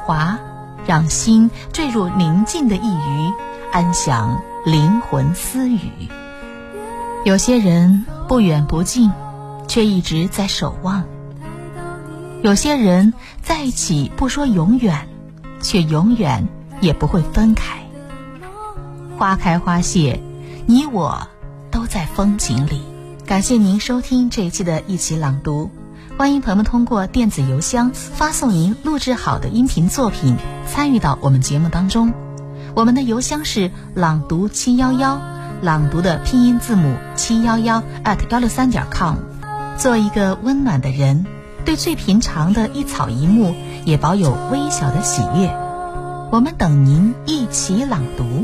华，让心坠入宁静的一隅，安享灵魂私语。有些人不远不近，却一直在守望；有些人在一起不说永远，却永远也不会分开。花开花谢，你我都在风景里。感谢您收听这一期的一起朗读，欢迎朋友们通过电子邮箱发送您录制好的音频作品参与到我们节目当中。我们的邮箱是朗读711，朗读的拼音字母711@163.com。做一个温暖的人，对最平常的一草一木也保有微小的喜悦。我们等您一起朗读。